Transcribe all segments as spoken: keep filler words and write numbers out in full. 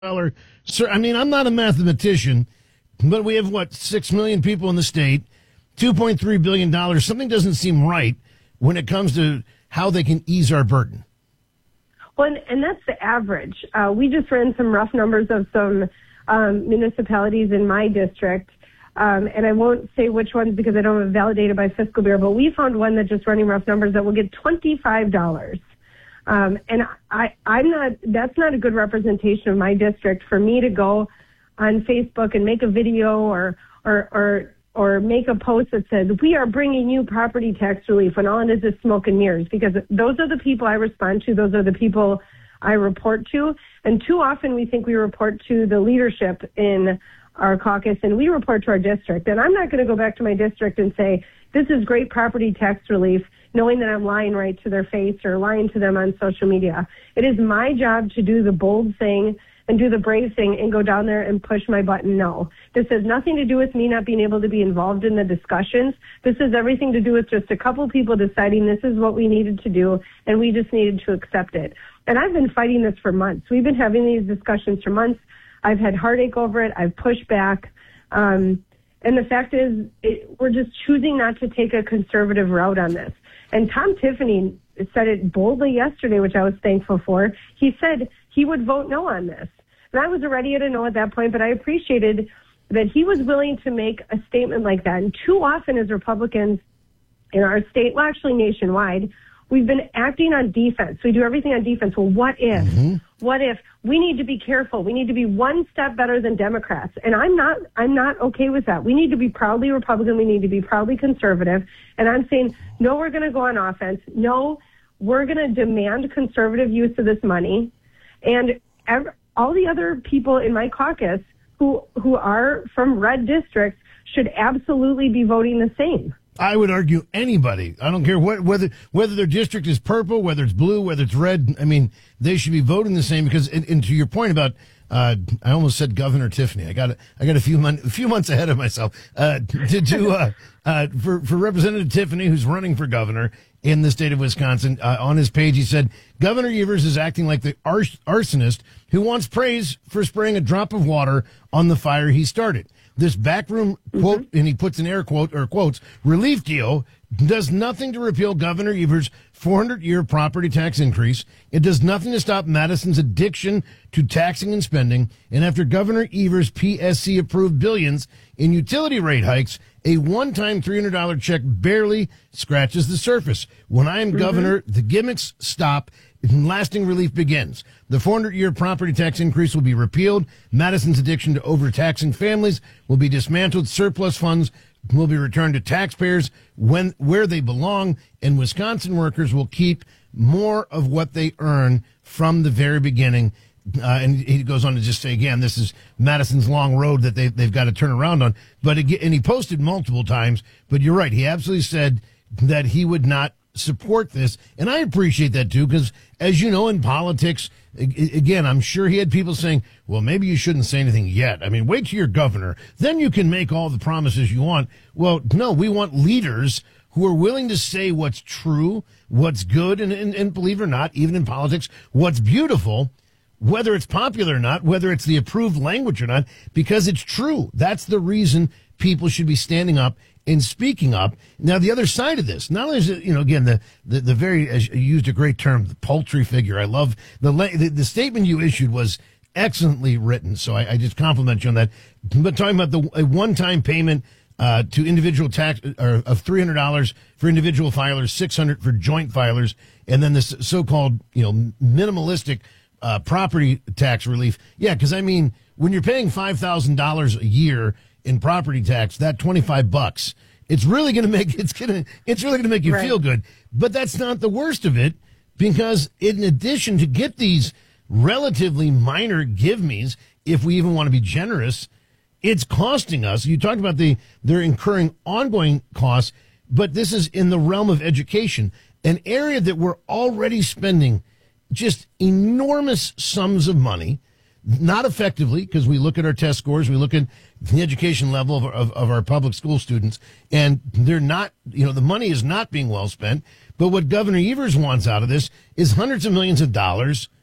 dollar. Sir, I mean, I'm not a mathematician, but we have, what, six million people in the state, two point three billion dollars. Something doesn't seem right when it comes to how they can ease our burden. Well, and, and that's the average. Uh, we just ran some rough numbers of some um, municipalities in my district, um, and I won't say which ones because I don't have it validated by Fiscal Bureau, but we found one that just running rough numbers that will get twenty-five dollars. Um, and I, I'm not, that's not a good representation of my district for me to go on Facebook and make a video or, or, or, or make a post that says, we are bringing you property tax relief when all it is is smoke and mirrors, because those are the people I respond to. Those are the people I report to. And too often we think we report to the leadership in our caucus and we report to our district. And I'm not going to go back to my district and say, this is great property tax relief, knowing that I'm lying right to their face or lying to them on social media. It is my job to do the bold thing and do the brave thing and go down there and push my button no. This has nothing to do with me not being able to be involved in the discussions. This has everything to do with just a couple people deciding this is what we needed to do and we just needed to accept it. And I've been fighting this for months. We've been having these discussions for months. I've had heartache over it. I've pushed back. Um, and the fact is, it, we're just choosing not to take a conservative route on this. And Tom Tiffany said it boldly yesterday, which I was thankful for. He said he would vote no on this. And I was already at a no at that point, but I appreciated that he was willing to make a statement like that. And too often as Republicans in our state, well, actually nationwide, we've been acting on defense. We do everything on defense. Well, what if? Mm-hmm. What if? We need to be careful. We need to be one step better than Democrats. And I'm not, I'm not okay with that. We need to be proudly Republican. We need to be proudly conservative. And I'm saying, no, we're going to go on offense. No, we're going to demand conservative use of this money. And ev- all the other people in my caucus who, who are from red districts should absolutely be voting the same. I would argue anybody, I don't care what, whether whether their district is purple, whether it's blue, whether it's red, I mean, they should be voting the same because, and, and to your point about, uh, I almost said Governor Tiffany. I got I got a few, mon- a few months ahead of myself, uh, to, to uh, uh, for, for Representative Tiffany, who's running for governor in the state of Wisconsin. Uh, on his page, he said, Governor Evers is acting like the ars- arsonist who wants praise for spraying a drop of water on the fire he started. This backroom quote, mm-hmm. and he puts an air quote or quotes, relief deal does nothing to repeal Governor Evers' four hundred year property tax increase. It does nothing to stop Madison's addiction to taxing and spending. And after Governor Evers' P S C approved billions in utility rate hikes, a one-time three hundred dollars check barely scratches the surface. When I am mm-hmm. governor, the gimmicks stop and lasting relief begins. The four hundred year property tax increase will be repealed. Madison's addiction to overtaxing families will be dismantled. Surplus funds will be returned to taxpayers when where they belong, and Wisconsin workers will keep more of what they earn from the very beginning. Uh, and he goes on to just say, again, this is Madison's long road that they, they've got to turn around on. But again, and he posted multiple times, but you're right. He absolutely said that he would not support this. And I appreciate that too, because as you know, in politics, again, I'm sure he had people saying, well, maybe you shouldn't say anything yet. I mean, wait till you're governor. Then you can make all the promises you want. Well, no, we want leaders who are willing to say what's true, what's good, and, and, and believe it or not, even in politics, what's beautiful, whether it's popular or not, whether it's the approved language or not, because it's true. That's the reason people should be standing up and speaking up. Now, the other side of this, not only is it, you know, again, the, the, the very, as you used a great term, the paltry figure. I love the, the, the statement you issued was excellently written. So I, I just compliment you on that. But talking about the a one-time payment, uh, to individual tax or of three hundred dollars for individual filers, six hundred dollars for joint filers, and then this so-called, you know, minimalistic, uh, property tax relief. Yeah. Cause I mean, when you're paying five thousand dollars a year in property tax, that twenty-five bucks, it's really going to make, it's going to, it's really going to make you right. feel good. But that's not the worst of it, because in addition to get these relatively minor give-me's, if we even want to be generous, it's costing us. You talked about the, they're incurring ongoing costs, but this is in the realm of education, an area that we're already spending just enormous sums of money. Not effectively, because we look at our test scores, we look at the education level of, of, of our public school students, and they're not, you know, the money is not being well spent. But what Governor Evers wants out of this is hundreds of millions of dollars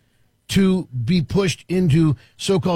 to be pushed into so-called